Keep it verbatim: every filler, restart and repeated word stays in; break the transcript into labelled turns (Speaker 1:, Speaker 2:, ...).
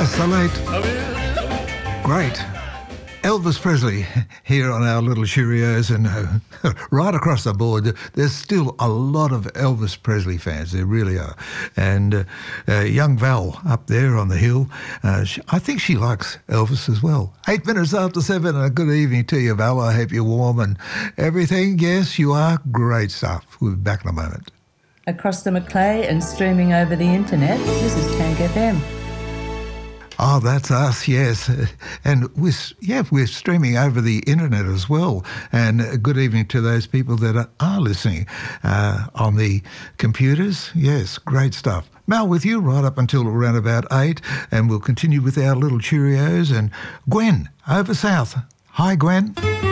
Speaker 1: Salate. Great. Elvis Presley here on our little Cheerios, and uh, right across the board, there's still a lot of Elvis Presley fans. There really are. And uh, uh, young Val up there on the hill, uh, she, I think she likes Elvis as well. Eight minutes after seven, and a good evening to you, Val. I hope you're warm and everything. Yes, you are. Great stuff. We'll be back in a moment.
Speaker 2: Across the Macleay and streaming over the internet, this is Tank F M.
Speaker 1: Oh, that's us, yes. And we're, yeah, we're streaming over the internet as well. And good evening to those people that are, are listening uh, on the computers. Yes, great stuff. Mal, with you right up until around about eight, and we'll continue with our little Cheerios. And Gwen, over south. Hi, Gwen.